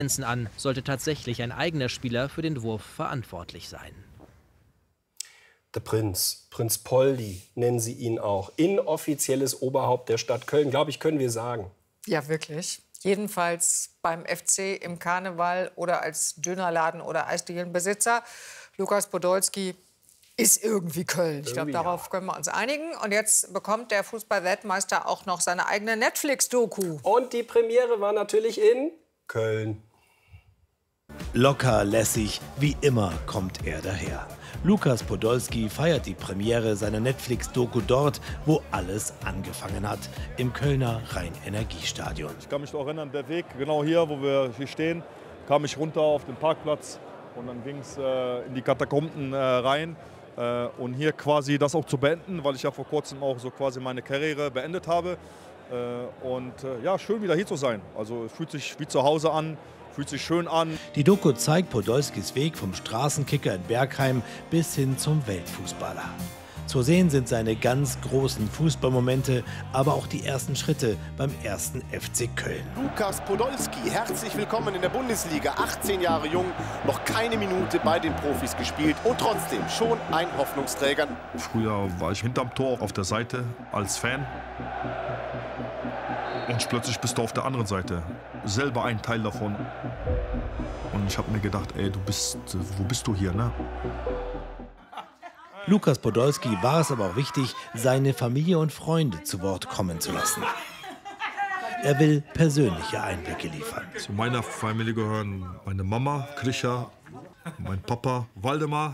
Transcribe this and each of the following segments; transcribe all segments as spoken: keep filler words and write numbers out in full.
an, sollte tatsächlich ein eigener Spieler für den Wurf verantwortlich sein. Der Prinz, Prinz Poldi nennen sie ihn auch. Inoffizielles Oberhaupt der Stadt Köln, glaube ich, können wir sagen. Ja, wirklich. Jedenfalls beim F C im Karneval oder als Dönerladen- oder Eisdielenbesitzer. Lukas Podolski ist irgendwie Köln. Ich glaube, darauf können wir uns einigen. Und jetzt bekommt der Fußball-Weltmeister auch noch seine eigene Netflix-Doku. Und die Premiere war natürlich in Köln. Locker, lässig, wie immer kommt er daher. Lukas Podolski feiert die Premiere seiner Netflix-Doku dort, wo alles angefangen hat, im Kölner Rhein-Energiestadion. Ich kann mich noch erinnern, der Weg, genau hier, wo wir hier stehen, kam ich runter auf den Parkplatz und dann ging es äh, in die Katakomben äh, rein. Äh, und hier quasi das auch zu beenden, weil ich ja vor kurzem auch so quasi meine Karriere beendet habe. Äh, und äh, ja, schön wieder hier zu sein. Also es fühlt sich wie zu Hause an. Fühlt sich schön an. Die Doku zeigt Podolskis Weg vom Straßenkicker in Bergheim bis hin zum Weltfußballer. Zu sehen sind seine ganz großen Fußballmomente, aber auch die ersten Schritte beim ersten F C Köln. Lukas Podolski, herzlich willkommen in der Bundesliga. achtzehn Jahre jung, noch keine Minute bei den Profis gespielt und trotzdem schon ein Hoffnungsträger. Früher war ich hinterm Tor auf der Seite als Fan. Und plötzlich bist du auf der anderen Seite, selber ein Teil davon. Und ich habe mir gedacht, ey, du bist, wo bist du hier, ne? Lukas Podolski war es aber auch wichtig, seine Familie und Freunde zu Wort kommen zu lassen. Er will persönliche Einblicke liefern. Zu meiner Familie gehören meine Mama, Krischa, mein Papa, Waldemar.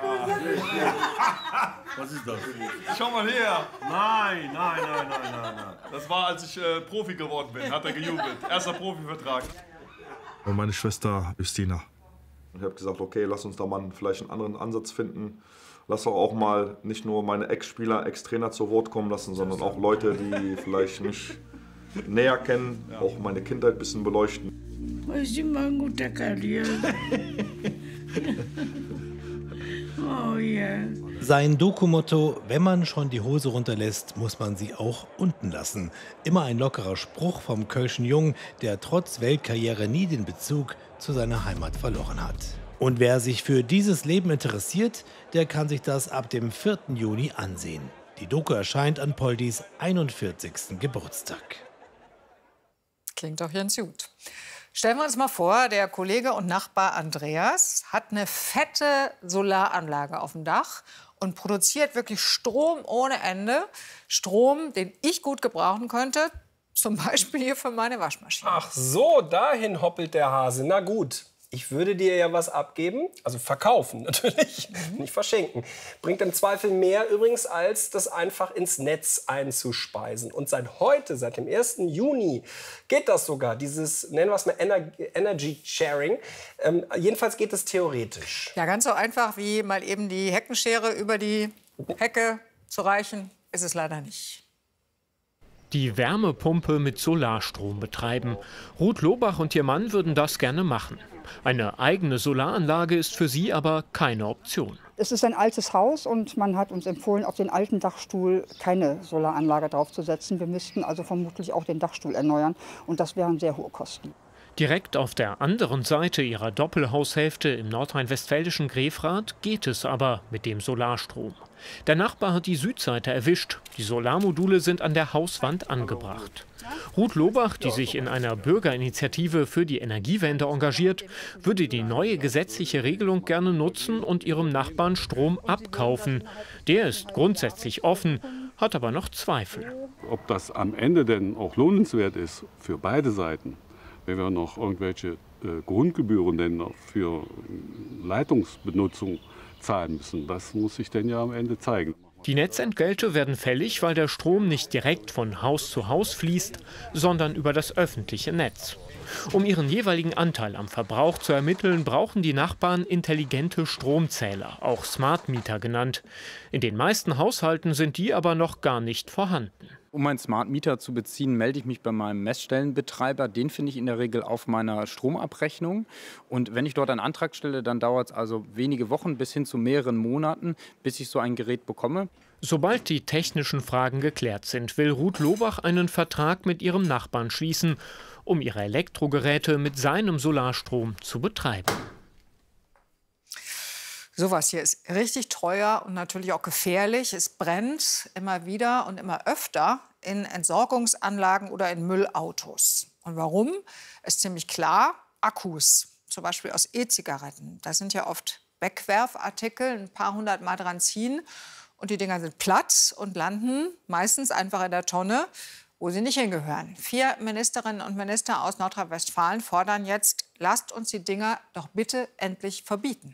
Was ist das? Schau mal her. Nein, nein, nein, nein, nein, nein. Das war, als ich äh, Profi geworden bin, hat er gejubelt. Erster Profivertrag. Und meine Schwester Justina. Ich habe gesagt, okay, lass uns da mal vielleicht einen anderen Ansatz finden. Lass doch auch mal nicht nur meine Ex-Spieler, Ex-Trainer zu Wort kommen lassen, sondern auch Leute, die vielleicht mich näher kennen, auch meine Kindheit ein bisschen beleuchten. Das ist immer ein guter Kerl hier. Oh yeah. Sein Doku-Motto: Wenn man schon die Hose runterlässt, muss man sie auch unten lassen. Immer ein lockerer Spruch vom kölschen Jungen, der trotz Weltkarriere nie den Bezug zu seiner Heimat verloren hat. Und wer sich für dieses Leben interessiert, der kann sich das ab dem vierten Juni ansehen. Die Doku erscheint an Poldis einundvierzigsten Geburtstag. Klingt doch ganz gut. Stellen wir uns mal vor, der Kollege und Nachbar Andreas hat eine fette Solaranlage auf dem Dach und produziert wirklich Strom ohne Ende. Strom, den ich gut gebrauchen könnte, zum Beispiel hier für meine Waschmaschine. Ach so, dahin hoppelt der Hase. Na gut. Ich würde dir ja was abgeben, also verkaufen natürlich, mhm. nicht verschenken. Bringt im Zweifel mehr übrigens, als das einfach ins Netz einzuspeisen. Und seit heute, seit dem ersten Juni, geht das sogar, dieses, nennen wir es mal Ener Energy Sharing. Ähm, jedenfalls geht es theoretisch. Ja, ganz so einfach wie mal eben die Heckenschere über die Hecke zu reichen, ist es leider nicht. Die Wärmepumpe mit Solarstrom betreiben. Ruth Lobach und ihr Mann würden das gerne machen. Eine eigene Solaranlage ist für sie aber keine Option. Es ist ein altes Haus und man hat uns empfohlen, auf den alten Dachstuhl keine Solaranlage draufzusetzen. Wir müssten also vermutlich auch den Dachstuhl erneuern und das wären sehr hohe Kosten. Direkt auf der anderen Seite ihrer Doppelhaushälfte im nordrhein-westfälischen Grefrath geht es aber mit dem Solarstrom. Der Nachbar hat die Südseite erwischt. Die Solarmodule sind an der Hauswand angebracht. Ruth Lobach, die sich in einer Bürgerinitiative für die Energiewende engagiert, würde die neue gesetzliche Regelung gerne nutzen und ihrem Nachbarn Strom abkaufen. Der ist grundsätzlich offen, hat aber noch Zweifel. Ob das am Ende denn auch lohnenswert ist für beide Seiten, wenn wir noch irgendwelche äh, Grundgebühren denn noch für Leitungsbenutzung zahlen müssen, das muss sich denn ja am Ende zeigen. Die Netzentgelte werden fällig, weil der Strom nicht direkt von Haus zu Haus fließt, sondern über das öffentliche Netz. Um ihren jeweiligen Anteil am Verbrauch zu ermitteln, brauchen die Nachbarn intelligente Stromzähler, auch Smart Meter genannt. In den meisten Haushalten sind die aber noch gar nicht vorhanden. Um einen Smart Meter zu beziehen, melde ich mich bei meinem Messstellenbetreiber. Den finde ich in der Regel auf meiner Stromabrechnung. Und wenn ich dort einen Antrag stelle, dann dauert es also wenige Wochen bis hin zu mehreren Monaten, bis ich so ein Gerät bekomme. Sobald die technischen Fragen geklärt sind, will Ruth Lobach einen Vertrag mit ihrem Nachbarn schließen um ihre Elektrogeräte mit seinem Solarstrom zu betreiben. Sowas hier ist richtig teuer und natürlich auch gefährlich. Es brennt immer wieder und immer öfter in Entsorgungsanlagen oder in Müllautos. Und warum? Ist ziemlich klar. Akkus, zum Beispiel aus E-Zigaretten. Da sind ja oft Wegwerfartikel, ein paar hundert Mal dran ziehen. Und die Dinger sind platt und landen meistens einfach in der Tonne, wo sie nicht hingehören. Vier Ministerinnen und Minister aus Nordrhein-Westfalen fordern jetzt, lasst uns die Dinger doch bitte endlich verbieten.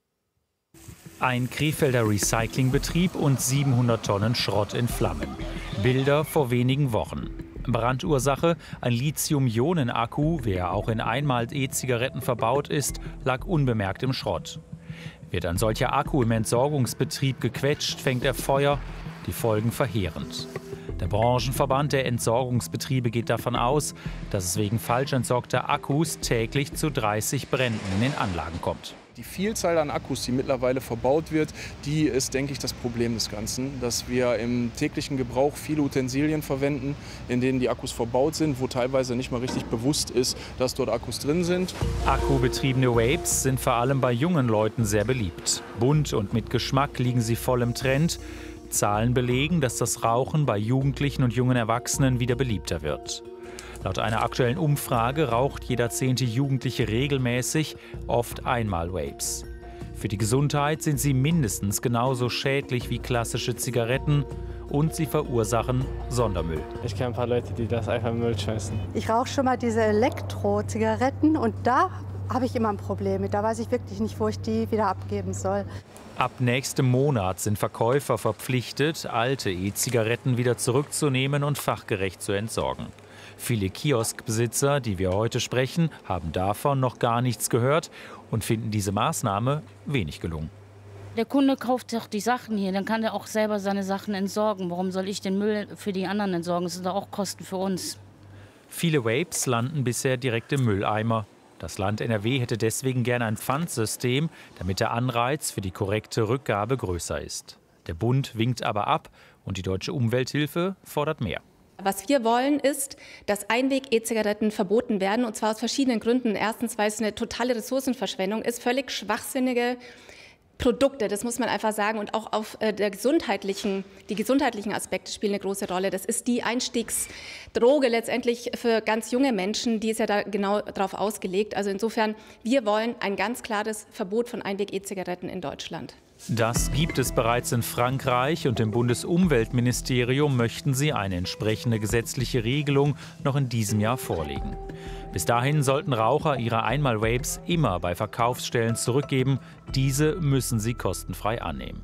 Ein Krefelder Recyclingbetrieb und siebenhundert Tonnen Schrott in Flammen. Bilder vor wenigen Wochen. Brandursache, ein Lithium-Ionen-Akku, der auch in Einmal-E-Zigaretten verbaut ist, lag unbemerkt im Schrott. Wird ein solcher Akku im Entsorgungsbetrieb gequetscht, fängt er Feuer, die Folgen verheerend. Der Branchenverband der Entsorgungsbetriebe geht davon aus, dass es wegen falsch entsorgter Akkus täglich zu dreißig Bränden in den Anlagen kommt. Die Vielzahl an Akkus, die mittlerweile verbaut wird, die ist, denke ich, das Problem des Ganzen. Dass wir im täglichen Gebrauch viele Utensilien verwenden, in denen die Akkus verbaut sind, wo teilweise nicht mal richtig bewusst ist, dass dort Akkus drin sind. Akkubetriebene Vapes sind vor allem bei jungen Leuten sehr beliebt. Bunt und mit Geschmack liegen sie voll im Trend. Zahlen belegen, dass das Rauchen bei Jugendlichen und jungen Erwachsenen wieder beliebter wird. Laut einer aktuellen Umfrage raucht jeder zehnte Jugendliche regelmäßig, oft Einmal-Vapes. Für die Gesundheit sind sie mindestens genauso schädlich wie klassische Zigaretten und sie verursachen Sondermüll. Ich kenne ein paar Leute, die das einfach in Müll schmeißen. Ich rauche schon mal diese Elektro-Zigaretten und da habe ich immer ein Problem mit. Da weiß ich wirklich nicht, wo ich die wieder abgeben soll. Ab nächstem Monat sind Verkäufer verpflichtet, alte E-Zigaretten wieder zurückzunehmen und fachgerecht zu entsorgen. Viele Kioskbesitzer, die wir heute sprechen, haben davon noch gar nichts gehört und finden diese Maßnahme wenig gelungen. Der Kunde kauft doch die Sachen hier, dann kann er auch selber seine Sachen entsorgen. Warum soll ich den Müll für die anderen entsorgen? Das sind doch auch Kosten für uns. Viele Vapes landen bisher direkt im Mülleimer. Das Land N R W hätte deswegen gerne ein Pfandsystem, damit der Anreiz für die korrekte Rückgabe größer ist. Der Bund winkt aber ab und die Deutsche Umwelthilfe fordert mehr. Was wir wollen, ist, dass Einweg-E-Zigaretten verboten werden, und zwar aus verschiedenen Gründen. Erstens, weil es eine totale Ressourcenverschwendung ist, völlig schwachsinnige Produkte, das muss man einfach sagen, und auch auf äh, der gesundheitlichen, die gesundheitlichen Aspekte spielen eine große Rolle. Das ist die Einstiegsdroge letztendlich für ganz junge Menschen, die ist ja da genau darauf ausgelegt. Also insofern, wir wollen ein ganz klares Verbot von Einweg-E-Zigaretten in Deutschland. Das gibt es bereits in Frankreich und im Bundesumweltministerium möchten sie eine entsprechende gesetzliche Regelung noch in diesem Jahr vorlegen. Bis dahin sollten Raucher ihre Einmal-Vapes immer bei Verkaufsstellen zurückgeben. Diese müssen sie kostenfrei annehmen.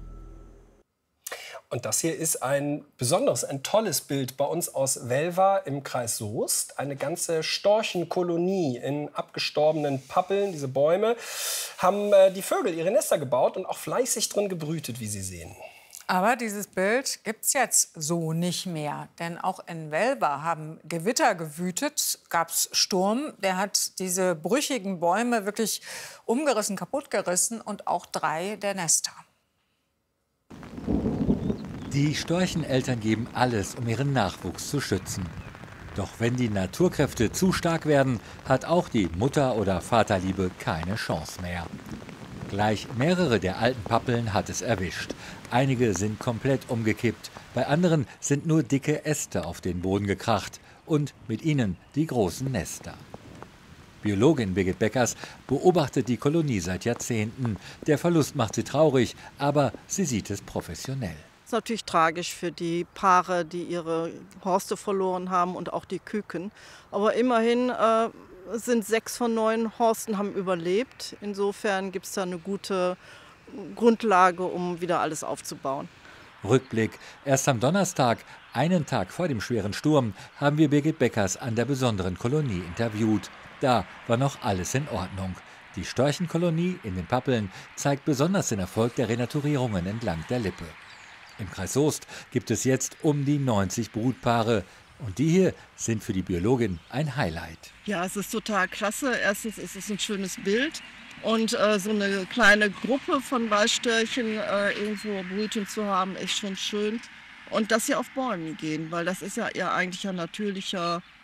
Und das hier ist ein besonderes, ein tolles Bild bei uns aus Welver im Kreis Soest. Eine ganze Storchenkolonie in abgestorbenen Pappeln, diese Bäume, haben äh, die Vögel ihre Nester gebaut und auch fleißig drin gebrütet, wie Sie sehen. Aber dieses Bild gibt es jetzt so nicht mehr. Denn auch in Welver haben Gewitter gewütet, gab es Sturm. Der hat diese brüchigen Bäume wirklich umgerissen, kaputtgerissen und auch drei der Nester. Die Storcheneltern geben alles, um ihren Nachwuchs zu schützen. Doch wenn die Naturkräfte zu stark werden, hat auch die Mutter- oder Vaterliebe keine Chance mehr. Gleich mehrere der alten Pappeln hat es erwischt. Einige sind komplett umgekippt, bei anderen sind nur dicke Äste auf den Boden gekracht und mit ihnen die großen Nester. Biologin Birgit Beckers beobachtet die Kolonie seit Jahrzehnten. Der Verlust macht sie traurig, aber sie sieht es professionell. Das ist natürlich tragisch für die Paare, die ihre Horste verloren haben und auch die Küken. Aber immerhin äh, sind sechs von neun Horsten haben überlebt. Insofern gibt es da eine gute Grundlage, um wieder alles aufzubauen. Rückblick. Erst am Donnerstag, einen Tag vor dem schweren Sturm, haben wir Birgit Beckers an der besonderen Kolonie interviewt. Da war noch alles in Ordnung. Die Storchenkolonie in den Pappeln zeigt besonders den Erfolg der Renaturierungen entlang der Lippe. Im Kreis Soest gibt es jetzt um die neunzig Brutpaare. Und die hier sind für die Biologin ein Highlight. Ja, es ist total klasse. Erstens ist es ein schönes Bild. Und äh, so eine kleine Gruppe von Weißstörchen äh, irgendwo brüten zu haben, ist schon schön. Und dass sie auf Bäumen gehen, weil das ist ja ihr eigentlicher natürlicher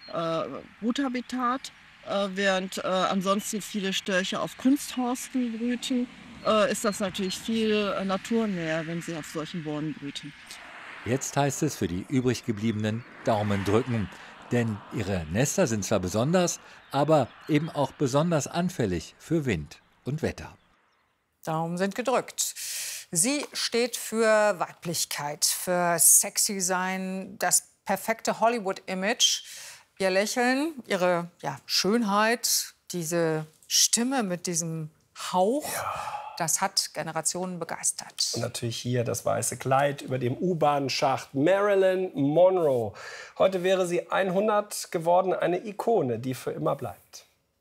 äh, Bruthabitat, äh, während äh, ansonsten viele Störche auf Kunsthorsten brüten, äh, ist das natürlich viel äh, naturnäher, wenn sie auf solchen Borden brüten. Jetzt heißt es für die übrig gebliebenen Daumen drücken. Denn ihre Nester sind zwar besonders, aber eben auch besonders anfällig für Wind und Wetter. Daumen sind gedrückt. Sie steht für Weiblichkeit, für sexy sein, das perfekte Hollywood-Image. Ihr Lächeln, ihre ja, Schönheit, diese Stimme mit diesem Hauch, ja. Das hat Generationen begeistert. Und natürlich hier das weiße Kleid über dem U-Bahn-Schacht. Marilyn Monroe. Heute wäre sie hundert geworden, eine Ikone, die für immer bleibt.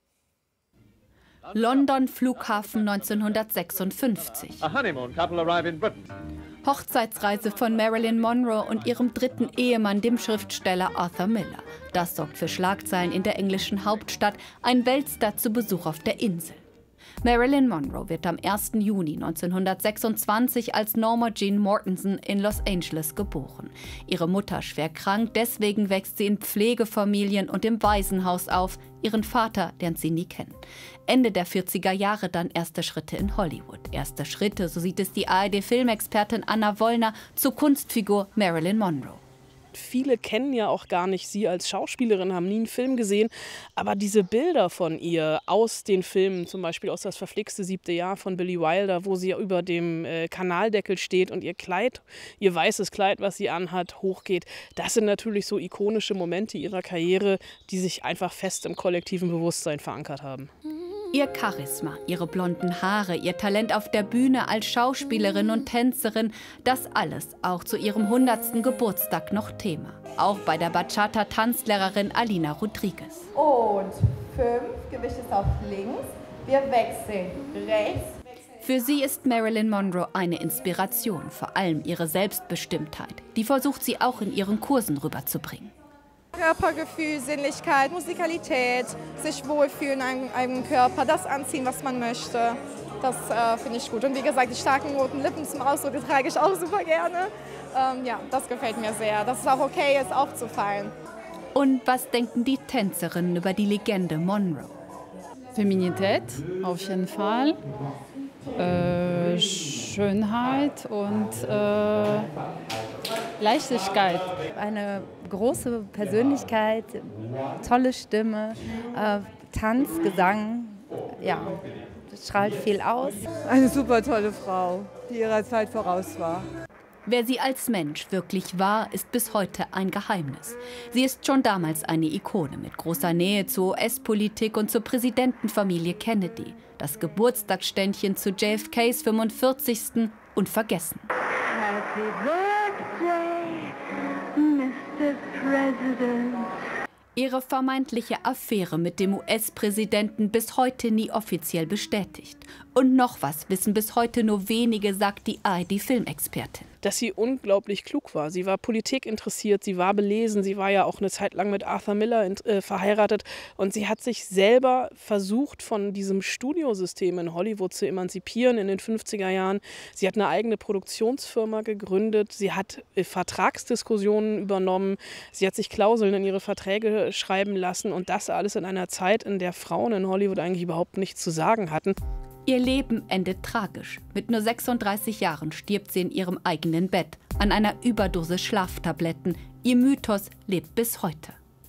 London Flughafen neunzehnhundertsechsundfünfzig. A honeymoon couple arrive in Britain. Hochzeitsreise von Marilyn Monroe und ihrem dritten Ehemann, dem Schriftsteller Arthur Miller. Das sorgt für Schlagzeilen in der englischen Hauptstadt. Ein Weltstar zu Besuch auf der Insel. Marilyn Monroe wird am ersten Juni neunzehnhundertsechsundzwanzig als Norma Jean Mortensen in Los Angeles geboren. Ihre Mutter schwer krank, deswegen wächst sie in Pflegefamilien und im Waisenhaus auf. Ihren Vater lernt sie nie kennen. Ende der vierziger Jahre dann erste Schritte in Hollywood. Erste Schritte, so sieht es die A R D-Filmexpertin Anna Wollner, zur Kunstfigur Marilyn Monroe. Viele kennen ja auch gar nicht sie als Schauspielerin, haben nie einen Film gesehen. Aber diese Bilder von ihr aus den Filmen, zum Beispiel aus Das verflixte siebte Jahr von Billy Wilder, wo sie über dem äh, Kanaldeckel steht und ihr Kleid, ihr weißes Kleid, was sie anhat, hochgeht. Das sind natürlich so ikonische Momente ihrer Karriere, die sich einfach fest im kollektiven Bewusstsein verankert haben. Ihr Charisma, ihre blonden Haare, ihr Talent auf der Bühne als Schauspielerin und Tänzerin, das alles auch zu ihrem hundertsten Geburtstag noch Thema. Auch bei der Bachata-Tanzlehrerin Alina Rodriguez. Und fünf, Gewicht ist auf links. Wir wechseln rechts. Für sie ist Marilyn Monroe eine Inspiration, vor allem ihre Selbstbestimmtheit. Die versucht sie auch in ihren Kursen rüberzubringen. Körpergefühl, Sinnlichkeit, Musikalität, sich wohlfühlen in einem eigenen Körper, das anziehen, was man möchte. Das äh, finde ich gut. Und wie gesagt, die starken roten Lippen zum Ausdruck, die trage ich auch super gerne. Ähm, ja, das gefällt mir sehr. Dass es auch okay ist, aufzufallen. Und was denken die Tänzerinnen über die Legende Monroe? Feminität, auf jeden Fall. Äh, Schönheit und äh, Leichtigkeit. Eine große Persönlichkeit, tolle Stimme, äh, Tanz, Gesang, ja, strahlt viel aus. Eine super tolle Frau, die ihrer Zeit voraus war. Wer sie als Mensch wirklich war, ist bis heute ein Geheimnis. Sie ist schon damals eine Ikone mit großer Nähe zur U S-Politik und zur Präsidentenfamilie Kennedy. Das Geburtstagsständchen zu J F Ks fünfundvierzigsten unvergessen. Happy Birthday, Mister President. Ihre vermeintliche Affäre mit dem U S-Präsidenten bis heute nie offiziell bestätigt. Und noch was wissen bis heute nur wenige, sagt die A R D-Filmexpertin. Dass sie unglaublich klug war. Sie war Politik interessiert, sie war belesen, sie war ja auch eine Zeit lang mit Arthur Miller äh, verheiratet. Und sie hat sich selber versucht, von diesem Studiosystem in Hollywood zu emanzipieren in den fünfziger Jahren. Sie hat eine eigene Produktionsfirma gegründet, sie hat äh, Vertragsdiskussionen übernommen, sie hat sich Klauseln in ihre Verträge schreiben lassen. Und das alles in einer Zeit, in der Frauen in Hollywood eigentlich überhaupt nichts zu sagen hatten. Ihr Leben endet tragisch. Mit nur sechsunddreißig Jahren stirbt sie in ihrem eigenen Bett an einer Überdosis Schlaftabletten. Ihr Mythos lebt bis heute.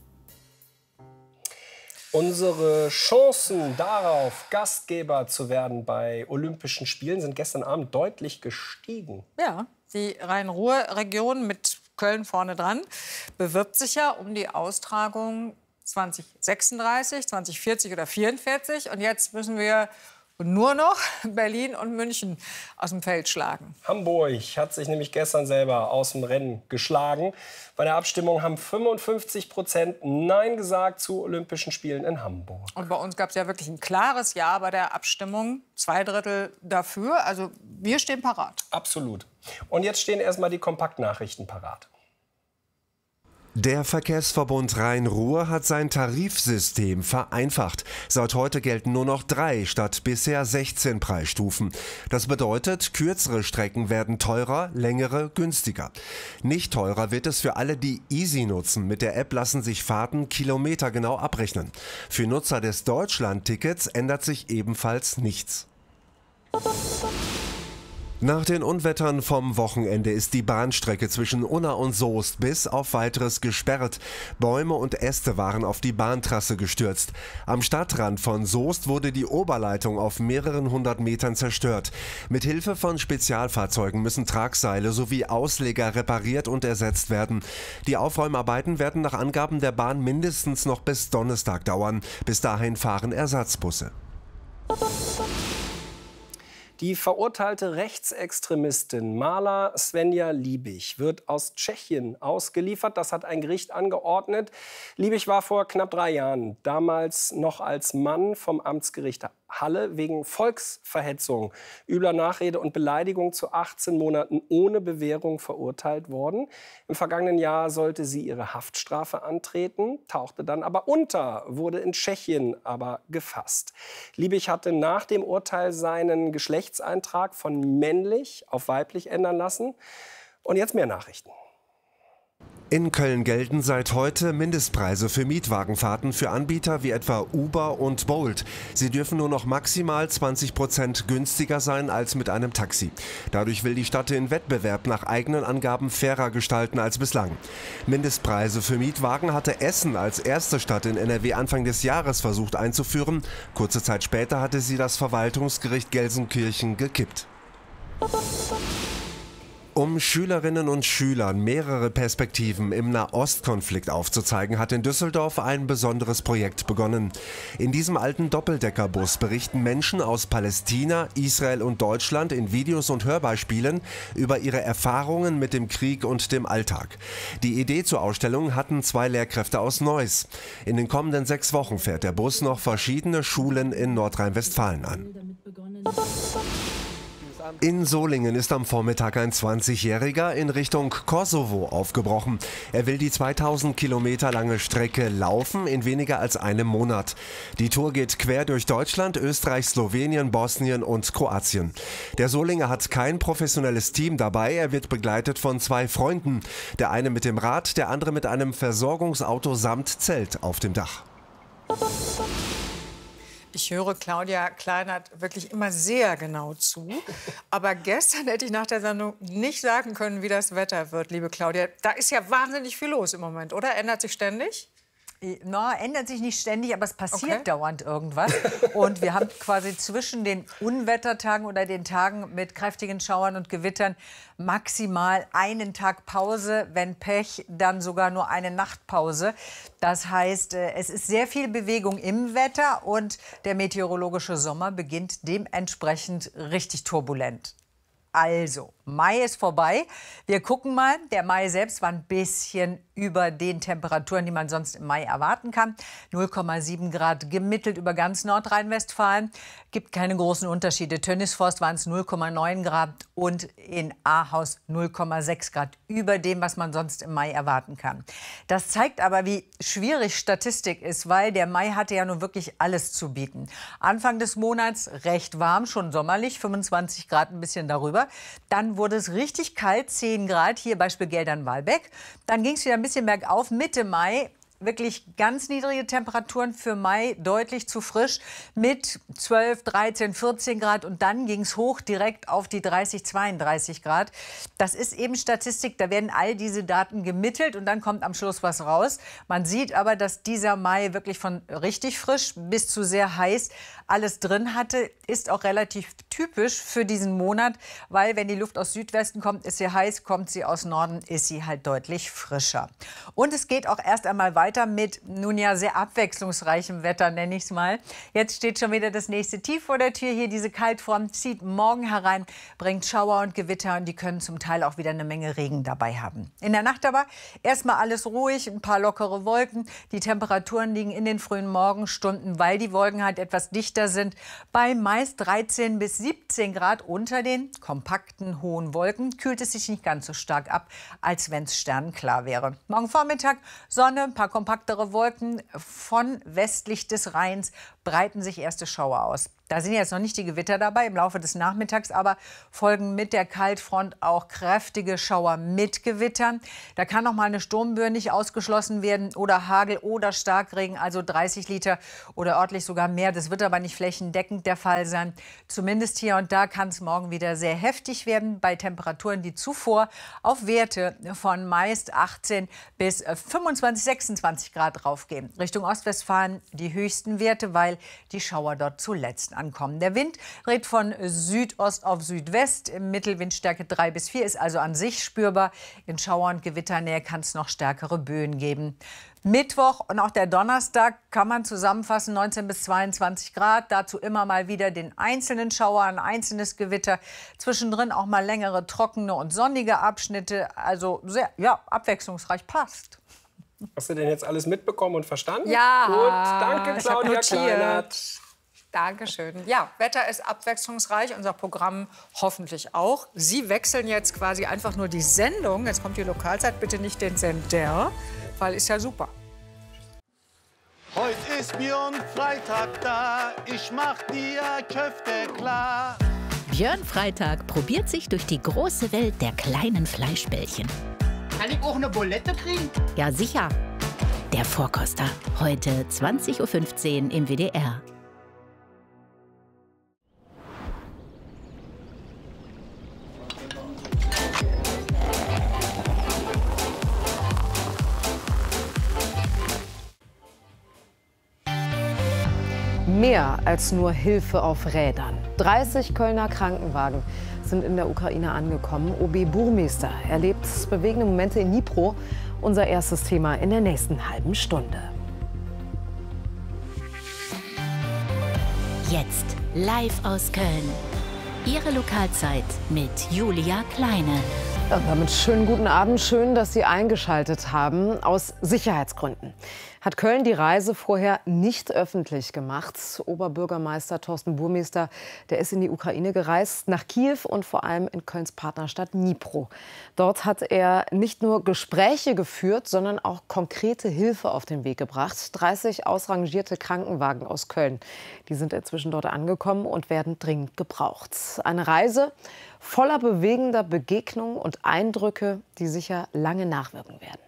Unsere Chancen darauf, Gastgeber zu werden bei Olympischen Spielen, sind gestern Abend deutlich gestiegen. Ja, die Rhein-Ruhr-Region mit Köln vorne dran bewirbt sich ja um die Austragung zwanzig sechsunddreißig, zwanzig vierzig oder vierundvierzig. Und jetzt müssen wir nur noch Berlin und München aus dem Feld schlagen. Hamburg hat sich nämlich gestern selber aus dem Rennen geschlagen. Bei der Abstimmung haben fünfundfünfzig Prozent Nein gesagt zu Olympischen Spielen in Hamburg. Und bei uns gab es ja wirklich ein klares Ja bei der Abstimmung. Zwei Drittel dafür. Also wir stehen parat. Absolut. Und jetzt stehen erstmal die Kompaktnachrichten parat. Der Verkehrsverbund Rhein-Ruhr hat sein Tarifsystem vereinfacht. Seit heute gelten nur noch drei statt bisher sechzehn Preisstufen. Das bedeutet, kürzere Strecken werden teurer, längere günstiger. Nicht teurer wird es für alle, die Easy nutzen. Mit der App lassen sich Fahrten kilometergenau abrechnen. Für Nutzer des Deutschland-Tickets ändert sich ebenfalls nichts. Nach den Unwettern vom Wochenende ist die Bahnstrecke zwischen Unna und Soest bis auf Weiteres gesperrt. Bäume und Äste waren auf die Bahntrasse gestürzt. Am Stadtrand von Soest wurde die Oberleitung auf mehreren hundert Metern zerstört. Mit Hilfe von Spezialfahrzeugen müssen Tragseile sowie Ausleger repariert und ersetzt werden. Die Aufräumarbeiten werden nach Angaben der Bahn mindestens noch bis Donnerstag dauern. Bis dahin fahren Ersatzbusse. Die verurteilte Rechtsextremistin Mala Svenja Liebig wird aus Tschechien ausgeliefert. Das hat ein Gericht angeordnet. Liebig war vor knapp drei Jahren, damals noch als Mann, vom Amtsgericht Halle wegen Volksverhetzung, übler Nachrede und Beleidigung zu achtzehn Monaten ohne Bewährung verurteilt worden. Im vergangenen Jahr sollte sie ihre Haftstrafe antreten, tauchte dann aber unter, wurde in Tschechien aber gefasst. Liebig hatte nach dem Urteil seinen Geschlechtseintrag von männlich auf weiblich ändern lassen. Und jetzt mehr Nachrichten. In Köln gelten seit heute Mindestpreise für Mietwagenfahrten für Anbieter wie etwa Uber und Bolt. Sie dürfen nur noch maximal zwanzig Prozent günstiger sein als mit einem Taxi. Dadurch will die Stadt den Wettbewerb nach eigenen Angaben fairer gestalten als bislang. Mindestpreise für Mietwagen hatte Essen als erste Stadt in N R W Anfang des Jahres versucht einzuführen. Kurze Zeit später hatte sie das Verwaltungsgericht Gelsenkirchen gekippt. Um Schülerinnen und Schülern mehrere Perspektiven im Nahostkonflikt aufzuzeigen, hat in Düsseldorf ein besonderes Projekt begonnen. In diesem alten Doppeldeckerbus berichten Menschen aus Palästina, Israel und Deutschland in Videos und Hörbeispielen über ihre Erfahrungen mit dem Krieg und dem Alltag. Die Idee zur Ausstellung hatten zwei Lehrkräfte aus Neuss. In den kommenden sechs Wochen fährt der Bus noch verschiedene Schulen in Nordrhein-Westfalen an. In Solingen ist am Vormittag ein zwanzigjähriger in Richtung Kosovo aufgebrochen. Er will die zweitausend Kilometer lange Strecke laufen in weniger als einem Monat. Die Tour geht quer durch Deutschland, Österreich, Slowenien, Bosnien und Kroatien. Der Solinger hat kein professionelles Team dabei. Er wird begleitet von zwei Freunden. Der eine mit dem Rad, der andere mit einem Versorgungsauto samt Zelt auf dem Dach. Ich höre Claudia Kleinert wirklich immer sehr genau zu. Aber gestern hätte ich nach der Sendung nicht sagen können, wie das Wetter wird, liebe Claudia. Da ist ja wahnsinnig viel los im Moment, oder? Ändert sich ständig? Na, ändert sich nicht ständig, aber es passiert okay. dauernd irgendwas. Und wir haben quasi zwischen den Unwettertagen oder den Tagen mit kräftigen Schauern und Gewittern maximal einen Tag Pause, wenn Pech, dann sogar nur eine Nachtpause. Das heißt, es ist sehr viel Bewegung im Wetter und der meteorologische Sommer beginnt dementsprechend richtig turbulent. Also, Mai ist vorbei. Wir gucken mal. Der Mai selbst war ein bisschen über den Temperaturen, die man sonst im Mai erwarten kann. null Komma sieben Grad gemittelt über ganz Nordrhein-Westfalen. Gibt keine großen Unterschiede. Tönnisforst waren es null Komma neun Grad und in Ahaus null Komma sechs Grad über dem, was man sonst im Mai erwarten kann. Das zeigt aber, wie schwierig Statistik ist, weil der Mai hatte ja nun wirklich alles zu bieten. Anfang des Monats recht warm, schon sommerlich, fünfundzwanzig Grad, ein bisschen darüber. Dann wurde es richtig kalt, zehn Grad, hier Beispiel Geldern-Walbeck. Dann ging es wieder ein bisschen bergauf, Mitte Mai. Wirklich ganz niedrige Temperaturen für Mai, deutlich zu frisch mit zwölf, dreizehn, vierzehn Grad. Und dann ging es hoch direkt auf die dreißig, zweiunddreißig Grad. Das ist eben Statistik, da werden all diese Daten gemittelt und dann kommt am Schluss was raus. Man sieht aber, dass dieser Mai wirklich von richtig frisch bis zu sehr heiß alles drin hatte. Ist auch relativ typisch für diesen Monat, weil wenn die Luft aus Südwesten kommt, ist sie heiß, kommt sie aus Norden, ist sie halt deutlich frischer. Und es geht auch erst einmal weiter. Weiter mit nun ja sehr abwechslungsreichem Wetter, nenne ich es mal. Jetzt steht schon wieder das nächste Tief vor der Tür. Hier diese Kaltfront zieht morgen herein, bringt Schauer und Gewitter und die können zum Teil auch wieder eine Menge Regen dabei haben. In der Nacht aber erstmal alles ruhig, ein paar lockere Wolken. Die Temperaturen liegen in den frühen Morgenstunden, weil die Wolken halt etwas dichter sind, bei meist dreizehn bis siebzehn Grad unter den kompakten hohen Wolken, kühlt es sich nicht ganz so stark ab, als wenn es sternenklar wäre. Morgen Vormittag Sonne, ein paar kompaktere Wolken. Von westlich des Rheins breiten sich erste Schauer aus. Da sind jetzt noch nicht die Gewitter dabei im Laufe des Nachmittags, aber folgen mit der Kaltfront auch kräftige Schauer mit Gewittern. Da kann noch mal eine Sturmböe nicht ausgeschlossen werden oder Hagel oder Starkregen, also dreißig Liter oder örtlich sogar mehr. Das wird aber nicht flächendeckend der Fall sein. Zumindest hier und da kann es morgen wieder sehr heftig werden, bei Temperaturen, die zuvor auf Werte von meist achtzehn bis fünfundzwanzig, sechsundzwanzig Grad raufgehen. Richtung Ostwestfalen die höchsten Werte, weil die Schauer dort zuletzt ankommen. Der Wind dreht von Südost auf Südwest. Mittelwindstärke drei bis vier ist also an sich spürbar. In Schauer- und Gewitternähe kann es noch stärkere Böen geben. Mittwoch und auch der Donnerstag kann man zusammenfassen, neunzehn bis zweiundzwanzig Grad. Dazu immer mal wieder den einzelnen Schauer, ein einzelnes Gewitter. Zwischendrin auch mal längere, trockene und sonnige Abschnitte. Also sehr, ja, abwechslungsreich, passt. Hast du denn jetzt alles mitbekommen und verstanden? Ja, gut. Danke, Claudia Kleinert. Dankeschön. Ja, Wetter ist abwechslungsreich, unser Programm hoffentlich auch. Sie wechseln jetzt quasi einfach nur die Sendung. Jetzt kommt die Lokalzeit, bitte nicht den Sender, weil ist ja super. Heute ist Björn Freitag da, ich mach dir Köfte klar. Björn Freitag probiert sich durch die große Welt der kleinen Fleischbällchen. Kann ich auch eine Bulette kriegen? Ja, sicher. Der Vorkoster. Heute zwanzig Uhr fünfzehn im W D R. Mehr als nur Hilfe auf Rädern. dreißig Kölner Krankenwagen sind in der Ukraine angekommen. O B Burmeister erlebt bewegende Momente in Dnipro. Unser erstes Thema in der nächsten halben Stunde. Jetzt live aus Köln. Ihre Lokalzeit mit Julia Kleine. Ja, damit schönen guten Abend. Schön, dass Sie eingeschaltet haben. Aus Sicherheitsgründen hat Köln die Reise vorher nicht öffentlich gemacht. Oberbürgermeister Thorsten Burmeister, der ist in die Ukraine gereist, nach Kiew und vor allem in Kölns Partnerstadt Dnipro. Dort hat er nicht nur Gespräche geführt, sondern auch konkrete Hilfe auf den Weg gebracht. dreißig ausrangierte Krankenwagen aus Köln, die sind inzwischen dort angekommen und werden dringend gebraucht. Eine Reise voller bewegender Begegnungen und Eindrücke, die sicher lange nachwirken werden.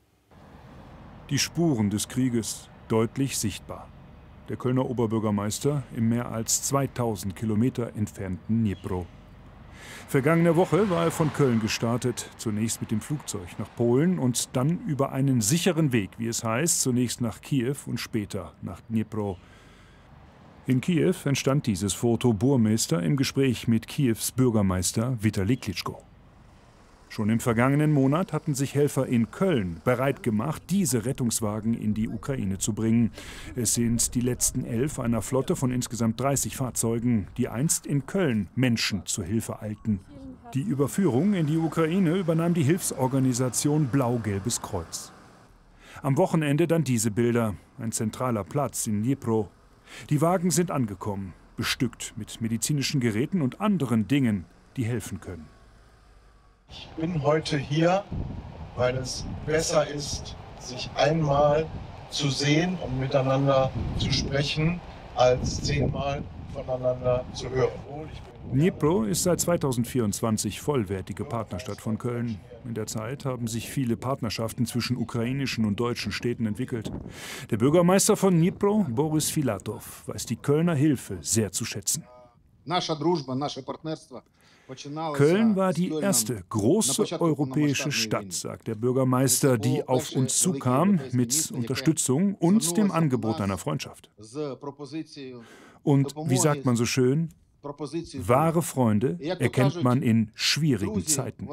Die Spuren des Krieges deutlich sichtbar. Der Kölner Oberbürgermeister im mehr als zweitausend Kilometer entfernten Dnipro. Vergangene Woche war er von Köln gestartet, zunächst mit dem Flugzeug nach Polen und dann über einen sicheren Weg, wie es heißt, zunächst nach Kiew und später nach Dnipro. In Kiew entstand dieses Foto Burmeister im Gespräch mit Kiews Bürgermeister Vitali Klitschko. Schon im vergangenen Monat hatten sich Helfer in Köln bereit gemacht, diese Rettungswagen in die Ukraine zu bringen. Es sind die letzten elf einer Flotte von insgesamt dreißig Fahrzeugen, die einst in Köln Menschen zur Hilfe eilten. Die Überführung in die Ukraine übernahm die Hilfsorganisation Blau-Gelbes Kreuz. Am Wochenende dann diese Bilder, ein zentraler Platz in Dnipro. Die Wagen sind angekommen, bestückt mit medizinischen Geräten und anderen Dingen, die helfen können. Ich bin heute hier, weil es besser ist, sich einmal zu sehen und miteinander zu sprechen, als zehnmal voneinander zu hören. Dnipro ist seit zweitausendvierundzwanzig vollwertige Partnerstadt von Köln. In der Zeit haben sich viele Partnerschaften zwischen ukrainischen und deutschen Städten entwickelt. Der Bürgermeister von Dnipro, Boris Filatov, weiß die Kölner Hilfe sehr zu schätzen. Köln war die erste große europäische Stadt, sagt der Bürgermeister, die auf uns zukam mit Unterstützung und dem Angebot einer Freundschaft. Und wie sagt man so schön, wahre Freunde erkennt man in schwierigen Zeiten.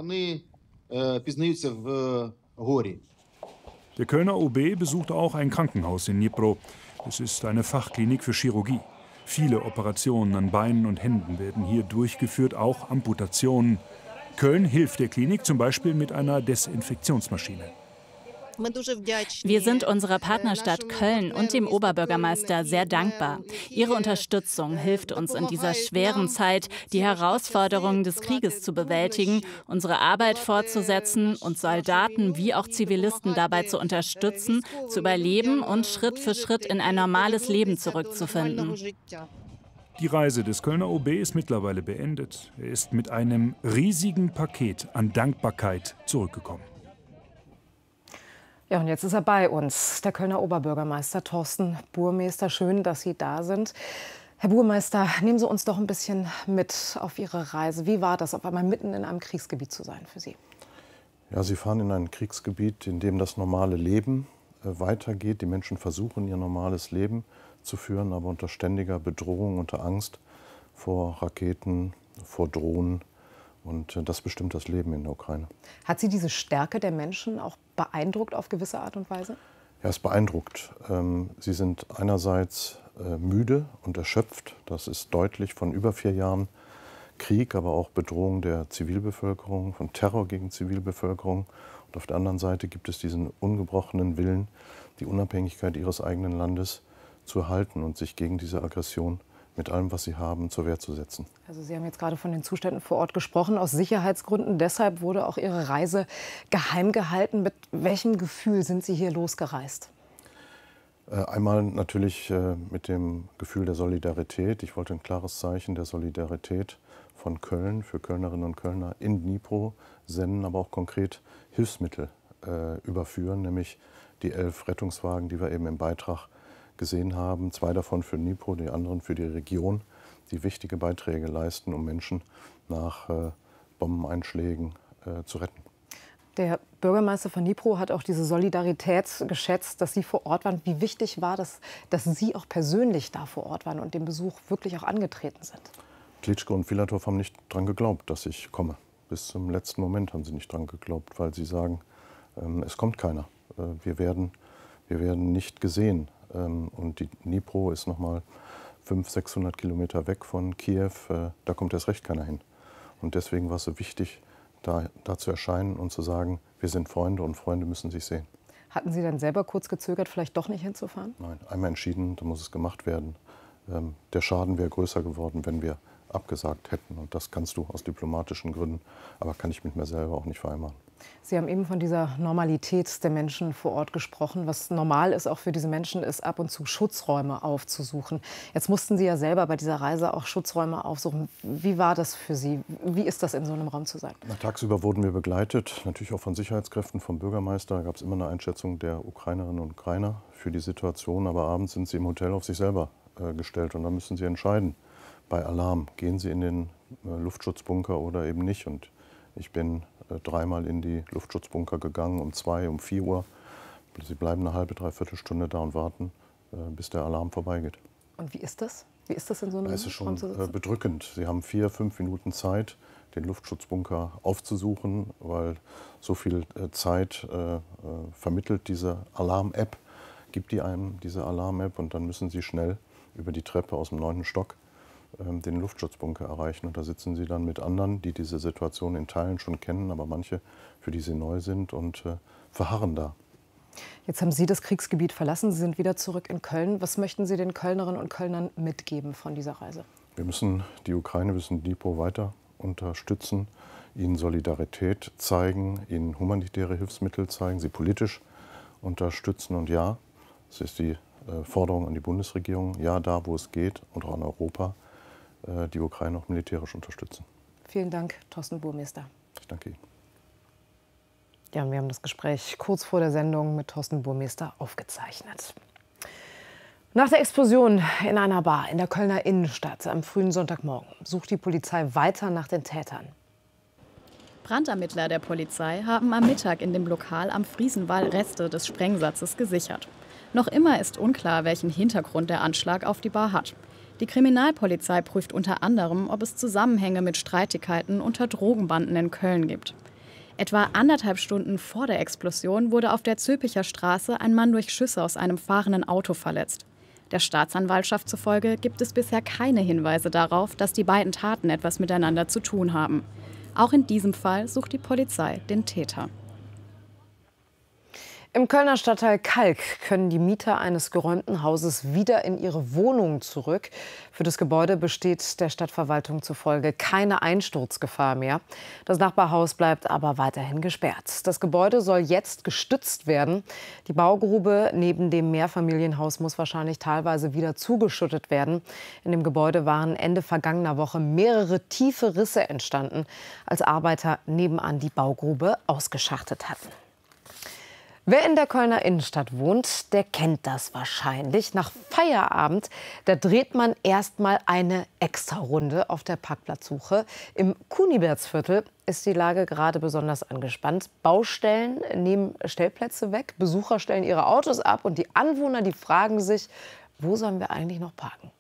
Der Kölner O B besuchte auch ein Krankenhaus in Dnipro. Es ist eine Fachklinik für Chirurgie. Viele Operationen an Beinen und Händen werden hier durchgeführt, auch Amputationen. Köln hilft der Klinik zum Beispiel mit einer Desinfektionsmaschine. Wir sind unserer Partnerstadt Köln und dem Oberbürgermeister sehr dankbar. Ihre Unterstützung hilft uns in dieser schweren Zeit, die Herausforderungen des Krieges zu bewältigen, unsere Arbeit fortzusetzen und Soldaten wie auch Zivilisten dabei zu unterstützen, zu überleben und Schritt für Schritt in ein normales Leben zurückzufinden. Die Reise des Kölner O B ist mittlerweile beendet. Er ist mit einem riesigen Paket an Dankbarkeit zurückgekommen. Ja, und jetzt ist er bei uns, der Kölner Oberbürgermeister Thorsten Burmester. Schön, dass Sie da sind. Herr Burmester, nehmen Sie uns doch ein bisschen mit auf Ihre Reise. Wie war das, auf einmal mitten in einem Kriegsgebiet zu sein für Sie? Ja, Sie fahren in ein Kriegsgebiet, in dem das normale Leben äh, weitergeht. Die Menschen versuchen, ihr normales Leben zu führen, aber unter ständiger Bedrohung, unter Angst vor Raketen, vor Drohnen. Und das bestimmt das Leben in der Ukraine. Hat Sie diese Stärke der Menschen auch beeindruckt auf gewisse Art und Weise? Ja, es beeindruckt. Sie sind einerseits müde und erschöpft. Das ist deutlich von über vier Jahren Krieg, aber auch Bedrohung der Zivilbevölkerung, von Terror gegen Zivilbevölkerung. Und auf der anderen Seite gibt es diesen ungebrochenen Willen, die Unabhängigkeit ihres eigenen Landes zu erhalten und sich gegen diese Aggression mit allem, was sie haben, zur Wehr zu setzen. Also Sie haben jetzt gerade von den Zuständen vor Ort gesprochen, aus Sicherheitsgründen. Deshalb wurde auch Ihre Reise geheim gehalten. Mit welchem Gefühl sind Sie hier losgereist? Einmal natürlich mit dem Gefühl der Solidarität. Ich wollte ein klares Zeichen der Solidarität von Köln für Kölnerinnen und Kölner in Dnipro senden, aber auch konkret Hilfsmittel überführen, nämlich die elf Rettungswagen, die wir eben im Beitrag gesehen haben, zwei davon für Dnipro, die anderen für die Region, die wichtige Beiträge leisten, um Menschen nach äh, Bombeneinschlägen äh, zu retten. Der Bürgermeister von Dnipro hat auch diese Solidarität geschätzt, dass Sie vor Ort waren. Wie wichtig war das, dass Sie auch persönlich da vor Ort waren und dem Besuch wirklich auch angetreten sind? Klitschko und Filatov haben nicht daran geglaubt, dass ich komme. Bis zum letzten Moment haben sie nicht daran geglaubt, weil sie sagen, ähm, es kommt keiner. Äh, wir werden, wir werden nicht gesehen. Und die Dnipro ist noch mal fünfhundert, sechshundert Kilometer weg von Kiew. Da kommt erst recht keiner hin. Und deswegen war es so wichtig, da, da zu erscheinen und zu sagen, wir sind Freunde und Freunde müssen sich sehen. Hatten Sie dann selber kurz gezögert, vielleicht doch nicht hinzufahren? Nein, einmal entschieden, da muss es gemacht werden. Der Schaden wäre größer geworden, wenn wir abgesagt hätten. Und das kannst du aus diplomatischen Gründen, aber kann ich mit mir selber auch nicht vereinbaren. Sie haben eben von dieser Normalität der Menschen vor Ort gesprochen. Was normal ist auch für diese Menschen, ist ab und zu Schutzräume aufzusuchen. Jetzt mussten Sie ja selber bei dieser Reise auch Schutzräume aufsuchen. Wie war das für Sie? Wie ist das, in so einem Raum zu sein? Na, tagsüber wurden wir begleitet, natürlich auch von Sicherheitskräften, vom Bürgermeister. Da gab es immer eine Einschätzung der Ukrainerinnen und Ukrainer für die Situation. Aber abends sind sie im Hotel auf sich selber äh, gestellt und dann müssen sie entscheiden. Bei Alarm, gehen Sie in den äh, Luftschutzbunker oder eben nicht. Und ich bin äh, dreimal in die Luftschutzbunker gegangen, um zwei, um vier Uhr. Sie bleiben eine halbe, dreiviertel Stunde da und warten, äh, bis der Alarm vorbeigeht. Und wie ist das? Wie ist das in so einem Raum zu sitzen? Es ist schon äh, bedrückend. Sie haben vier, fünf Minuten Zeit, den Luftschutzbunker aufzusuchen, weil so viel äh, Zeit äh, äh, vermittelt diese Alarm-App, gibt die einem diese Alarm-App und dann müssen Sie schnell über die Treppe aus dem neunten Stock den Luftschutzbunker erreichen. Und da sitzen sie dann mit anderen, die diese Situation in Teilen schon kennen, aber manche, für die sie neu sind und äh, verharren da. Jetzt haben Sie das Kriegsgebiet verlassen, Sie sind wieder zurück in Köln. Was möchten Sie den Kölnerinnen und Kölnern mitgeben von dieser Reise? Wir müssen die Ukraine, wir müssen Dnipro weiter unterstützen, ihnen Solidarität zeigen, ihnen humanitäre Hilfsmittel zeigen, sie politisch unterstützen. Und ja, es ist die äh, Forderung an die Bundesregierung, ja, da wo es geht und auch an Europa, die Ukraine auch militärisch unterstützen. Vielen Dank, Thorsten Burmester. Ich danke Ihnen. Ja, wir haben das Gespräch kurz vor der Sendung mit Thorsten Burmester aufgezeichnet. Nach der Explosion in einer Bar in der Kölner Innenstadt am frühen Sonntagmorgen sucht die Polizei weiter nach den Tätern. Brandermittler der Polizei haben am Mittag in dem Lokal am Friesenwall Reste des Sprengsatzes gesichert. Noch immer ist unklar, welchen Hintergrund der Anschlag auf die Bar hat. Die Kriminalpolizei prüft unter anderem, ob es Zusammenhänge mit Streitigkeiten unter Drogenbanden in Köln gibt. Etwa anderthalb Stunden vor der Explosion wurde auf der Zülpicher Straße ein Mann durch Schüsse aus einem fahrenden Auto verletzt. Der Staatsanwaltschaft zufolge gibt es bisher keine Hinweise darauf, dass die beiden Taten etwas miteinander zu tun haben. Auch in diesem Fall sucht die Polizei den Täter. Im Kölner Stadtteil Kalk können die Mieter eines geräumten Hauses wieder in ihre Wohnungen zurück. Für das Gebäude besteht der Stadtverwaltung zufolge keine Einsturzgefahr mehr. Das Nachbarhaus bleibt aber weiterhin gesperrt. Das Gebäude soll jetzt gestützt werden. Die Baugrube neben dem Mehrfamilienhaus muss wahrscheinlich teilweise wieder zugeschüttet werden. In dem Gebäude waren Ende vergangener Woche mehrere tiefe Risse entstanden, als Arbeiter nebenan die Baugrube ausgeschachtet hatten. Wer in der Kölner Innenstadt wohnt, der kennt das wahrscheinlich. Nach Feierabend, da dreht man erst mal eine Extrarunde auf der Parkplatzsuche. Im Kunibertsviertel ist die Lage gerade besonders angespannt. Baustellen nehmen Stellplätze weg, Besucher stellen ihre Autos ab und die Anwohner, die fragen sich, wo sollen wir eigentlich noch parken?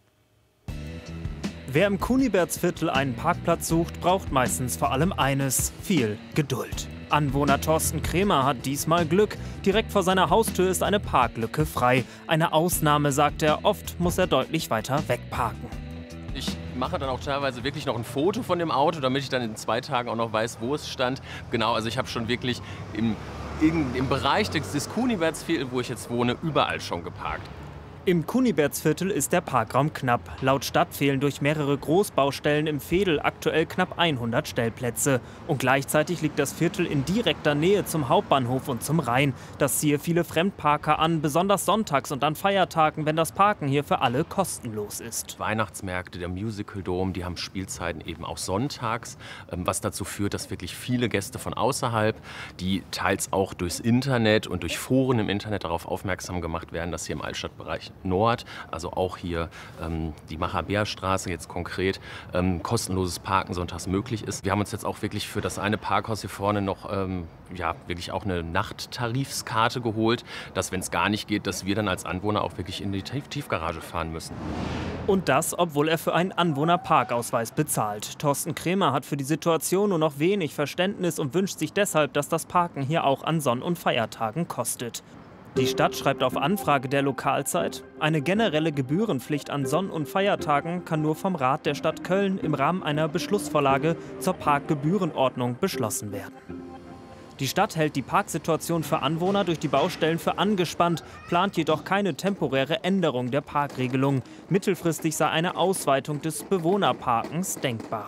Wer im Kunibertsviertel einen Parkplatz sucht, braucht meistens vor allem eines: viel Geduld. Anwohner Thorsten Krämer hat diesmal Glück. Direkt vor seiner Haustür ist eine Parklücke frei. Eine Ausnahme, sagt er. Oft muss er deutlich weiter wegparken. Ich mache dann auch teilweise wirklich noch ein Foto von dem Auto, damit ich dann in zwei Tagen auch noch weiß, wo es stand. Genau, also ich habe schon wirklich im, im, im Bereich des, des Kunibertsviertels, wo ich jetzt wohne, überall schon geparkt. Im Kunibertsviertel ist der Parkraum knapp. Laut Stadt fehlen durch mehrere Großbaustellen im Veedel aktuell knapp hundert Stellplätze. Und gleichzeitig liegt das Viertel in direkter Nähe zum Hauptbahnhof und zum Rhein. Das ziehe viele Fremdparker an, besonders sonntags und an Feiertagen, wenn das Parken hier für alle kostenlos ist. Weihnachtsmärkte, der Musical Dome, die haben Spielzeiten eben auch sonntags, was dazu führt, dass wirklich viele Gäste von außerhalb, die teils auch durchs Internet und durch Foren im Internet darauf aufmerksam gemacht werden, dass hier im Altstadtbereich Nord, also auch hier ähm, die Macher-Beer-Straße jetzt konkret, ähm, kostenloses Parken sonntags möglich ist. Wir haben uns jetzt auch wirklich für das eine Parkhaus hier vorne noch ähm, ja, wirklich auch eine Nachttarifskarte geholt, dass, wenn es gar nicht geht, dass wir dann als Anwohner auch wirklich in die Tief Tiefgarage fahren müssen. Und das, obwohl er für einen Anwohnerparkausweis bezahlt. Thorsten Krämer hat für die Situation nur noch wenig Verständnis und wünscht sich deshalb, dass das Parken hier auch an Sonn- und Feiertagen kostet. Die Stadt schreibt auf Anfrage der Lokalzeit, eine generelle Gebührenpflicht an Sonn- und Feiertagen kann nur vom Rat der Stadt Köln im Rahmen einer Beschlussvorlage zur Parkgebührenordnung beschlossen werden. Die Stadt hält die Parksituation für Anwohner durch die Baustellen für angespannt, plant jedoch keine temporäre Änderung der Parkregelung. Mittelfristig sei eine Ausweitung des Bewohnerparkens denkbar.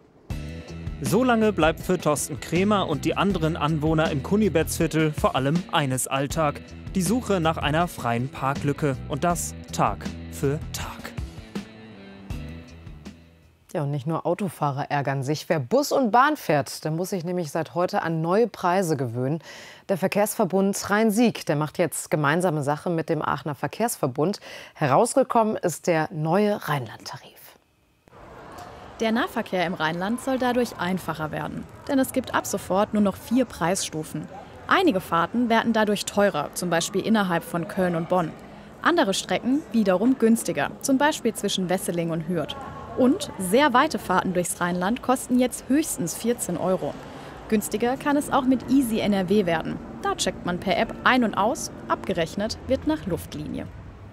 Solange bleibt für Thorsten Krämer und die anderen Anwohner im Kunibertsviertel vor allem eines Alltag: die Suche nach einer freien Parklücke. Und das Tag für Tag. Ja, und nicht nur Autofahrer ärgern sich. Wer Bus und Bahn fährt, der muss sich nämlich seit heute an neue Preise gewöhnen. Der Verkehrsverbund Rhein-Sieg, der macht jetzt gemeinsame Sache mit dem Aachener Verkehrsverbund. Herausgekommen ist der neue Rheinland-Tarif. Der Nahverkehr im Rheinland soll dadurch einfacher werden. Denn es gibt ab sofort nur noch vier Preisstufen. Einige Fahrten werden dadurch teurer, zum Beispiel innerhalb von Köln und Bonn. Andere Strecken wiederum günstiger, zum Beispiel zwischen Wesseling und Hürth. Und sehr weite Fahrten durchs Rheinland kosten jetzt höchstens vierzehn Euro. Günstiger kann es auch mit Easy N R W werden. Da checkt man per App ein und aus, abgerechnet wird nach Luftlinie.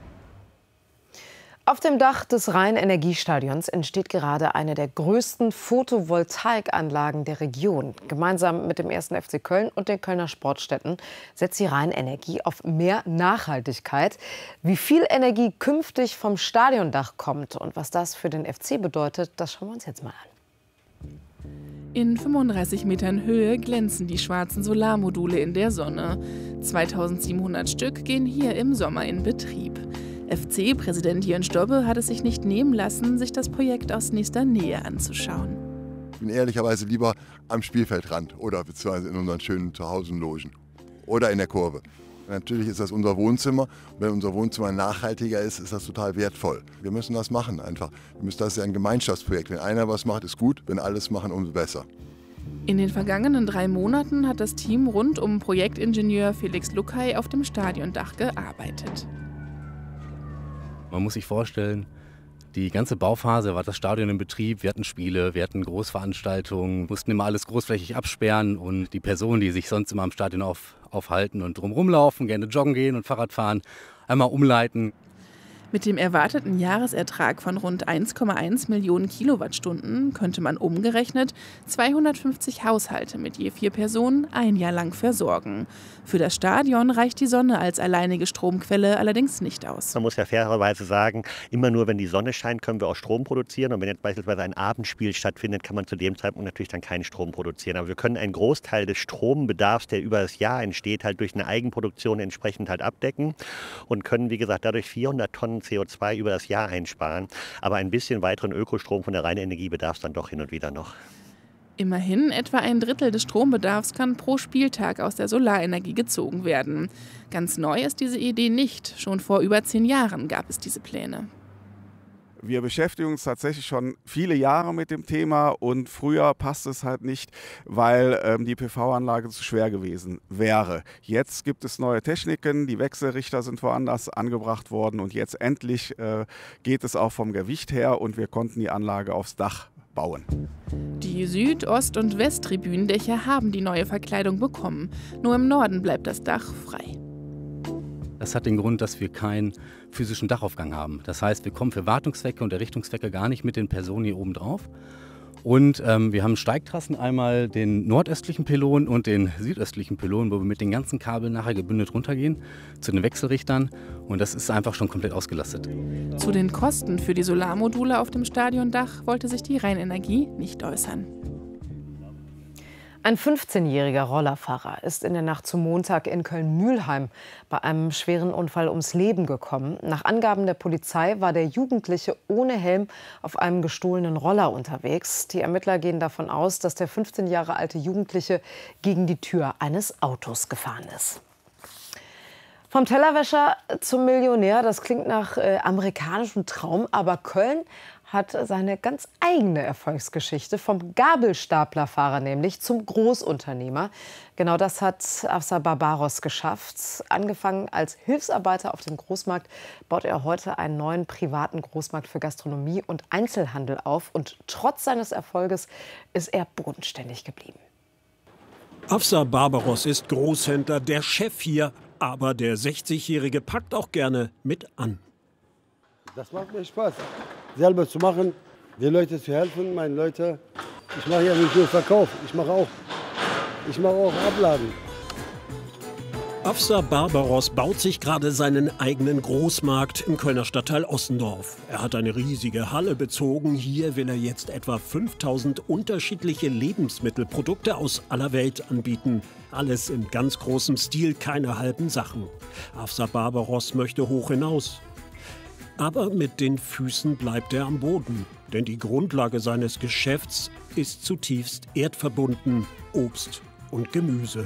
Auf dem Dach des Rhein-Energiestadions entsteht gerade eine der größten Photovoltaikanlagen der Region. Gemeinsam mit dem ersten F C Köln und den Kölner Sportstätten setzt die Rhein-Energie auf mehr Nachhaltigkeit. Wie viel Energie künftig vom Stadiondach kommt und was das für den F C bedeutet, das schauen wir uns jetzt mal an. In fünfunddreißig Metern Höhe glänzen die schwarzen Solarmodule in der Sonne. zweitausendsiebenhundert Stück gehen hier im Sommer in Betrieb. F C-Präsident Jörn Stobbe hat es sich nicht nehmen lassen, sich das Projekt aus nächster Nähe anzuschauen. Ich bin ehrlicherweise lieber am Spielfeldrand oder beziehungsweise in unseren schönen Zuhausenlogen oder in der Kurve. Natürlich ist das unser Wohnzimmer. Wenn unser Wohnzimmer nachhaltiger ist, ist das total wertvoll. Wir müssen das machen einfach. Wir müssen, das ist ja ein Gemeinschaftsprojekt. Wenn einer was macht, ist gut. Wenn alles machen, umso besser. In den vergangenen drei Monaten hat das Team rund um Projektingenieur Felix Luckay auf dem Stadiondach gearbeitet. Man muss sich vorstellen, die ganze Bauphase war das Stadion in Betrieb. Wir hatten Spiele, wir hatten Großveranstaltungen, mussten immer alles großflächig absperren. Und die Personen, die sich sonst immer am Stadion auf, aufhalten und drumherum laufen, gerne joggen gehen und Fahrrad fahren, einmal umleiten. Mit dem erwarteten Jahresertrag von rund eins Komma eins Millionen Kilowattstunden könnte man umgerechnet zweihundertfünfzig Haushalte mit je vier Personen ein Jahr lang versorgen. Für das Stadion reicht die Sonne als alleinige Stromquelle allerdings nicht aus. Man muss ja fairerweise sagen, immer nur wenn die Sonne scheint, können wir auch Strom produzieren. Und wenn jetzt beispielsweise ein Abendspiel stattfindet, kann man zu dem Zeitpunkt natürlich dann keinen Strom produzieren. Aber wir können einen Großteil des Strombedarfs, der über das Jahr entsteht, halt durch eine Eigenproduktion entsprechend halt abdecken und können, wie gesagt, dadurch vierhundert Tonnen C O zwei über das Jahr einsparen. Aber ein bisschen weiteren Ökostrom von der reinen Energie bedarf es dann doch hin und wieder noch. Immerhin etwa ein Drittel des Strombedarfs kann pro Spieltag aus der Solarenergie gezogen werden. Ganz neu ist diese Idee nicht. Schon vor über zehn Jahren gab es diese Pläne. Wir beschäftigen uns tatsächlich schon viele Jahre mit dem Thema und früher passt es halt nicht, weil ähm, die P V-Anlage zu schwer gewesen wäre. Jetzt gibt es neue Techniken, die Wechselrichter sind woanders angebracht worden und jetzt endlich äh, geht es auch vom Gewicht her und wir konnten die Anlage aufs Dach bauen. Die Süd-, Ost- und Westtribünendächer haben die neue Verkleidung bekommen. Nur im Norden bleibt das Dach frei. Das hat den Grund, dass wir keinen physischen Dachaufgang haben. Das heißt, wir kommen für Wartungszwecke und Errichtungszwecke gar nicht mit den Personen hier oben drauf. Und ähm, wir haben Steigtrassen, einmal den nordöstlichen Pylon und den südöstlichen Pylon, wo wir mit den ganzen Kabeln nachher gebündelt runtergehen zu den Wechselrichtern. Und das ist einfach schon komplett ausgelastet. Zu den Kosten für die Solarmodule auf dem Stadiondach wollte sich die Rheinenergie nicht äußern. Ein fünfzehnjähriger Rollerfahrer ist in der Nacht zum Montag in Köln-Mülheim bei einem schweren Unfall ums Leben gekommen. Nach Angaben der Polizei war der Jugendliche ohne Helm auf einem gestohlenen Roller unterwegs. Die Ermittler gehen davon aus, dass der fünfzehn Jahre alte Jugendliche gegen die Tür eines Autos gefahren ist. Vom Tellerwäscher zum Millionär, das klingt nach äh, amerikanischem Traum, aber Köln hat seine ganz eigene Erfolgsgeschichte, vom Gabelstaplerfahrer nämlich zum Großunternehmer. Genau das hat Afsar Barbaros geschafft. Angefangen als Hilfsarbeiter auf dem Großmarkt, baut er heute einen neuen privaten Großmarkt für Gastronomie und Einzelhandel auf. Und trotz seines Erfolges ist er bodenständig geblieben. Afsar Barbaros ist Großhändler, der Chef hier. Aber der sechzigjährige packt auch gerne mit an. Das macht mir Spaß, selber zu machen, den Leuten zu helfen, meinen Leute. Ich mache ja nicht nur Verkauf, ich mache auch, ich mache auch Abladen. Afsar Barbaros baut sich gerade seinen eigenen Großmarkt im Kölner Stadtteil Ossendorf. Er hat eine riesige Halle bezogen. Hier will er jetzt etwa fünftausend unterschiedliche Lebensmittelprodukte aus aller Welt anbieten. Alles in ganz großem Stil, keine halben Sachen. Afsar Barbaros möchte hoch hinaus. Aber mit den Füßen bleibt er am Boden. Denn die Grundlage seines Geschäfts ist zutiefst erdverbunden: Obst und Gemüse.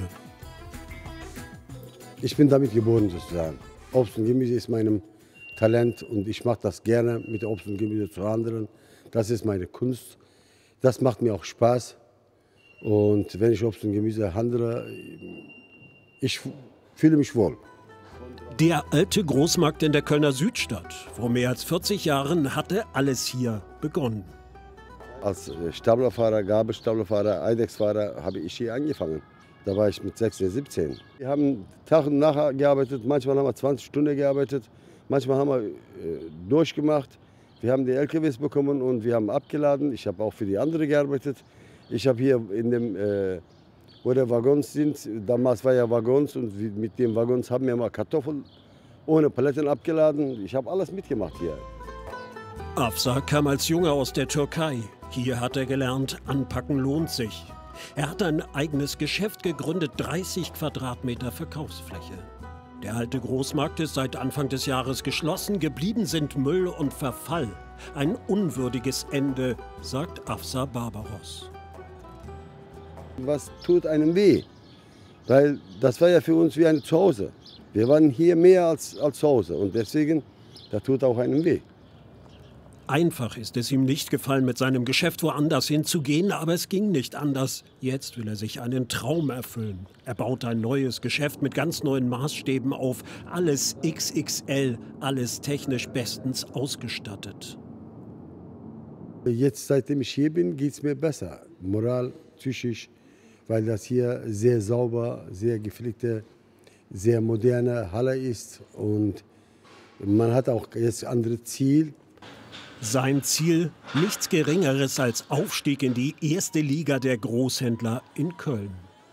Ich bin damit geboren sozusagen. Obst und Gemüse ist mein Talent und ich mache das gerne, mit Obst und Gemüse zu handeln. Das ist meine Kunst. Das macht mir auch Spaß. Und wenn ich Obst und Gemüse handle, ich fühle mich wohl. Der alte Großmarkt in der Kölner Südstadt. Vor mehr als vierzig Jahren hatte alles hier begonnen. Als Staplerfahrer, Gabelstaplerfahrer, Eidechsfahrer habe ich hier angefangen. Da war ich mit sechzehn, siebzehn. Wir haben Tag und Nacht gearbeitet, manchmal haben wir zwanzig Stunden gearbeitet, manchmal haben wir äh, durchgemacht. Wir haben die L K Ws bekommen und wir haben abgeladen. Ich habe auch für die anderen gearbeitet. Ich habe hier in dem, äh, wo die Waggons sind, damals war ja Waggons und mit den Waggons haben wir mal Kartoffeln ohne Paletten abgeladen. Ich habe alles mitgemacht hier. Afsar kam als Junge aus der Türkei. Hier hat er gelernt, anpacken lohnt sich. Er hat ein eigenes Geschäft gegründet, dreißig Quadratmeter Verkaufsfläche. Der alte Großmarkt ist seit Anfang des Jahres geschlossen, geblieben sind Müll und Verfall. Ein unwürdiges Ende, sagt Afsar Barbaros. Was tut einem weh? Weil das war ja für uns wie ein Zuhause. Wir waren hier mehr als, als zu Hause und deswegen, das tut auch einem weh. Einfach ist es ihm nicht gefallen, mit seinem Geschäft woanders hinzugehen, aber es ging nicht anders. Jetzt will er sich einen Traum erfüllen. Er baut ein neues Geschäft mit ganz neuen Maßstäben auf. Alles X X L, alles technisch bestens ausgestattet. Jetzt, seitdem ich hier bin, geht es mir besser. Moral, psychisch, weil das hier sehr sauber, sehr gepflegte, sehr moderne Halle ist. Und Man hat auch jetzt ein anderes Ziel. Sein Ziel, nichts Geringeres als Aufstieg in die erste Liga der Großhändler in Köln.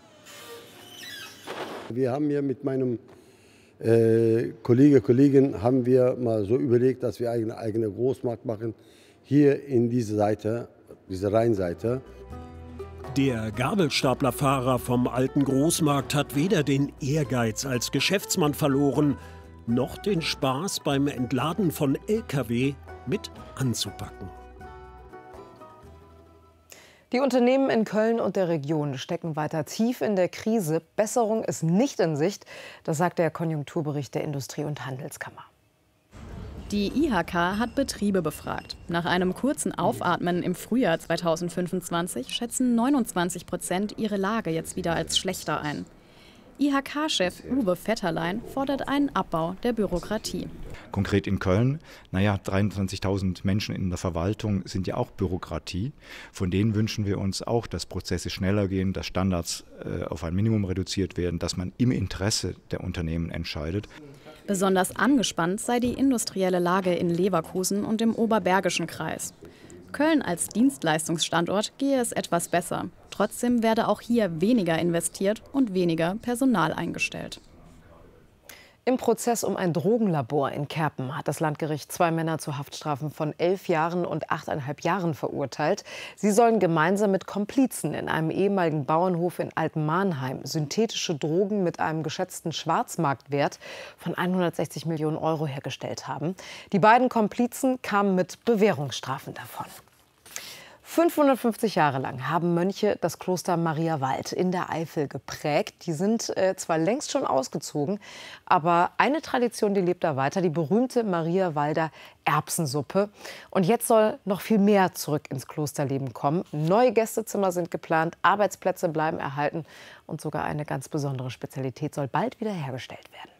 Wir haben hier mit meinem äh, Kollege, Kollegin, haben wir mal so überlegt, dass wir eine eigene Großmarkt machen, hier in diese Seite, diese Rheinseite. Der Gabelstaplerfahrer vom alten Großmarkt hat weder den Ehrgeiz als Geschäftsmann verloren, noch den Spaß beim Entladen von L K W mit anzupacken. Die Unternehmen in Köln und der Region stecken weiter tief in der Krise. Besserung ist nicht in Sicht, das sagt der Konjunkturbericht der Industrie- und Handelskammer. Die I H K hat Betriebe befragt. Nach einem kurzen Aufatmen im Frühjahr zweitausendfünfundzwanzig schätzen neunundzwanzig Prozent ihre Lage jetzt wieder als schlechter ein. I H K-Chef Uwe Vetterlein fordert einen Abbau der Bürokratie. Konkret in Köln, naja, dreiundzwanzigtausend Menschen in der Verwaltung sind ja auch Bürokratie. Von denen wünschen wir uns auch, dass Prozesse schneller gehen, dass Standards äh, auf ein Minimum reduziert werden, dass man im Interesse der Unternehmen entscheidet. Besonders angespannt sei die industrielle Lage in Leverkusen und im Oberbergischen Kreis. Köln als Dienstleistungsstandort gehe es etwas besser. Trotzdem werde auch hier weniger investiert und weniger Personal eingestellt. Im Prozess um ein Drogenlabor in Kerpen hat das Landgericht zwei Männer zu Haftstrafen von elf Jahren und achteinhalb Jahren verurteilt. Sie sollen gemeinsam mit Komplizen in einem ehemaligen Bauernhof in Altenmahnheim synthetische Drogen mit einem geschätzten Schwarzmarktwert von hundertsechzig Millionen Euro hergestellt haben. Die beiden Komplizen kamen mit Bewährungsstrafen davon. fünfhundertfünfzig Jahre lang haben Mönche das Kloster Mariawald in der Eifel geprägt. Die sind äh, zwar längst schon ausgezogen, aber eine Tradition, die lebt da weiter, die berühmte Mariawalder Erbsensuppe. Und jetzt soll noch viel mehr zurück ins Klosterleben kommen. Neue Gästezimmer sind geplant, Arbeitsplätze bleiben erhalten und sogar eine ganz besondere Spezialität soll bald wieder hergestellt werden.